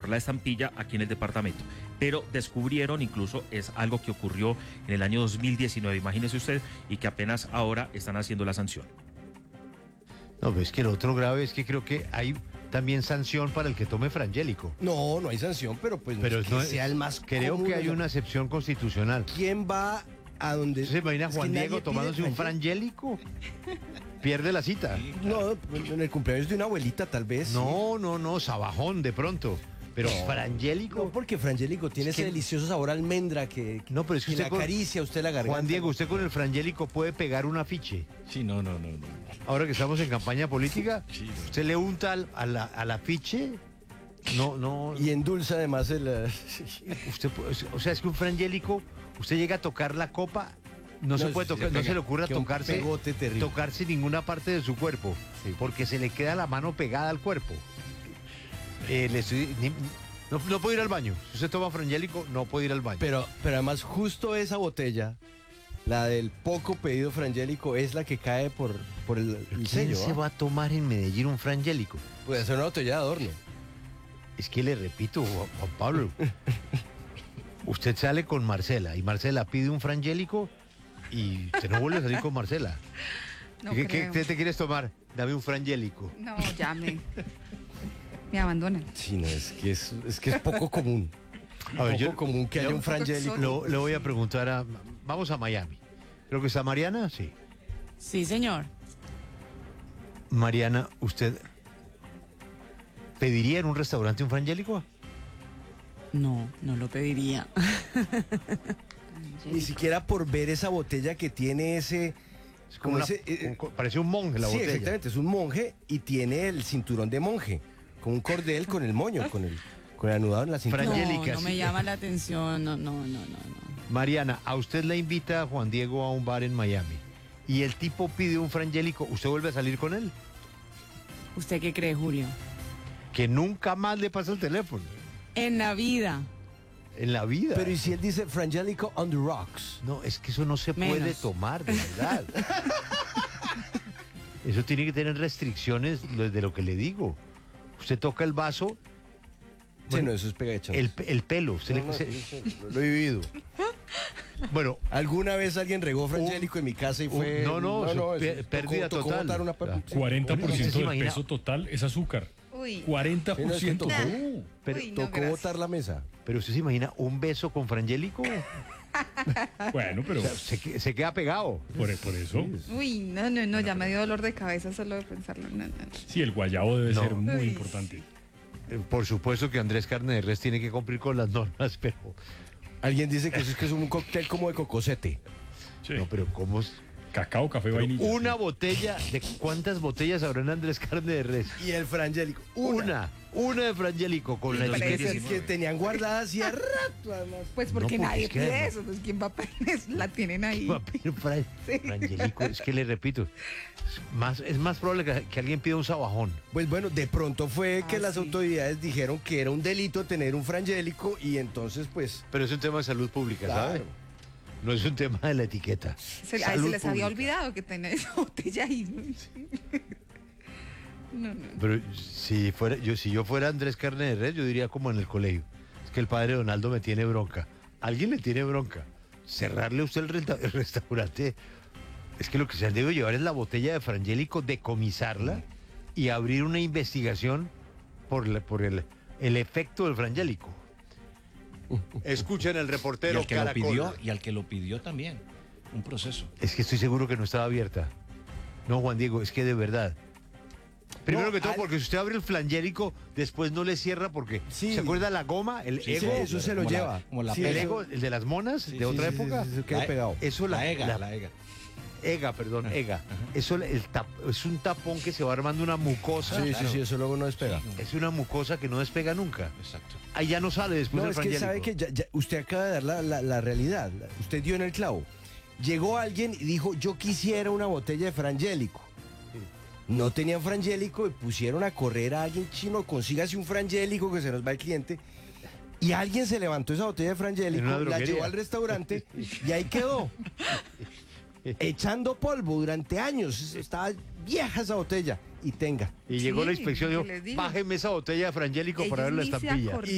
la estampilla aquí en el departamento. Pero descubrieron, incluso es algo que ocurrió en el año 2019, imagínese usted, y que apenas ahora están haciendo la sanción. No, pues es que lo otro grave es que creo que hay también sanción para el que tome frangélico. No, no hay sanción, pero pues no Pero es que no sea el más creo común, que hay o sea, una excepción constitucional. ¿Quién va a donde? ¿Se imagina Es que Juan nadie Diego pide tomándose un frangélico? Pierde la cita. No, en el cumpleaños de una abuelita tal vez. No, sabajón de pronto. Pero frangélico. No, porque frangélico tiene Es que- ese delicioso sabor a almendra que, No, pero es que le usted con- acaricia a usted la garganta. Juan Diego, usted con el frangélico puede pegar un afiche. Sí, no. Ahora que estamos en campaña política, Sí, no. usted le unta al afiche. No. Y endulza además el... Usted, o sea, es que un frangélico, usted llega a tocar la copa, no se puede sí, tocar, le no se le pega. ocurra Queda un tocarse pegote terrible. tocarse ninguna parte de su cuerpo, Sí. porque se le queda la mano pegada al cuerpo. No puede ir al baño. Si usted toma frangélico, no puede ir al baño. Pero además justo esa botella, la del poco pedido frangélico, es la que cae por el ¿Quién sello. se va a tomar en Medellín un frangélico? Puede ser una botella de adorno. Es que le repito, Juan Pablo, usted sale con Marcela y Marcela pide un frangélico y usted no vuelve a salir con Marcela. No ¿Qué creo. te quieres tomar? Dame un frangélico. No, ya me abandonan. Sí, no, es que es poco común. A ver, Poco común que haya un frangélico. Le voy a preguntar vamos a Miami. Creo que está Mariana, sí. Sí, señor. Mariana, ¿usted pediría en un restaurante un frangélico? No lo pediría. Ni siquiera por ver esa botella que tiene ese... Es como parece un monje la sí, botella. exactamente, es un monje y tiene el cinturón de monje, con un cordel con el moño, con el anudado en la cintura. Frangélica, No me sí. llama la atención. No. Mariana, a usted le invita a Juan Diego a un bar en Miami y el tipo pide un frangélico, ¿usted vuelve a salir con él? ¿Usted qué cree, Julio? Que nunca más le pasa el teléfono En la vida. en la vida. Pero ¿y si él dice frangélico on the rocks? No, es que eso no se Menos. puede tomar, de verdad. Eso tiene que tener restricciones de lo que le digo. Usted toca el vaso, Sí, no, eso es pega de chanza. el pelo, lo he vivido. Bueno, ¿Alguna vez alguien regó frangélico en mi casa y fue... no, eso es eso pérdida tocó total. botar una Claro. 40% ¿Usted se del imagina? peso total es azúcar. Uy. 40%. Sí, no, es que tocó. Pero, Uy, no, Tocó gracias. botar la mesa. pero usted se imagina un beso con frangélico, Bueno, pero se queda pegado. por eso, Uy, no, ya me dio dolor de cabeza solo de pensarlo. No. sí, el guayabo debe No. ser muy Uy. importante. Por supuesto que Andrés Carne de Res tiene que cumplir con las normas, pero Alguien dice que eso es que es un cóctel como de cocosete. Sí. no, pero ¿cómo es? Cacao, café, vainilla. Una botella, ¿de cuántas botellas habrá en Andrés Carne de Res? Y el frangélico. Una de frangélico con la Pero etiqueta. ese Que tenían guardadas hacía rato, además. Pues porque No, porque nadie es que pide además- eso, pues ¿quién va a pedir eso? La tienen ahí. Va a pedir frangélico, es que le repito, es más probable que alguien pida un sabajón. Pues bueno, de pronto fue que Ah, las sí. autoridades dijeron que era un delito tener un frangélico y entonces pues... Pero es un tema de salud pública, ¿sabe? Claro. No es un tema de la etiqueta. Se Salud les había pública. olvidado que tenía esa botella ahí. No. Pero si yo fuera Andrés Carne de Res, yo diría como en el colegio. Es que el padre Donaldo me tiene bronca. Alguien le tiene bronca. Cerrarle a usted el restaurante. Es que lo que se debe llevar es la botella de frangélico, decomisarla y abrir una investigación por el efecto del frangélico. Escuchen el Y reportero al que lo Caracol. pidió, y al que lo pidió también. Un proceso. Es que estoy seguro que no estaba abierta. No, Juan Diego, es que de verdad. Primero No, que todo, porque si usted abre el flangélico, después no le cierra porque... Sí. ¿Se acuerda la goma? El Sí, ego. eso se lo como la- lleva. como la Sí, El eso- ego, el de las monas, de otra sí, sí, época. sí, se queda La- pegado. Eso La EGA, la EGA. ega. Eso es un tapón que se va armando una mucosa. Sí, sí, eso luego no despega. Es una mucosa que no despega nunca. Exacto. Ahí ya no sale después No, del es que sabe frangélico. que usted acaba de dar la realidad. Usted dio en el clavo. Llegó alguien y dijo, yo quisiera una botella de frangélico. No tenían frangélico y pusieron a correr a alguien chino, consígase un frangélico que se nos va el cliente. Y alguien se levantó esa botella de frangélico, En una la droguería. llevó al restaurante y ahí quedó. Echando polvo durante años. Estaba vieja esa botella. Y tenga. Y llegó Sí, la inspección y ¿qué dijo, les digo? bájeme esa botella de frangélico para ver la Ellos ni se estampilla. acordaron.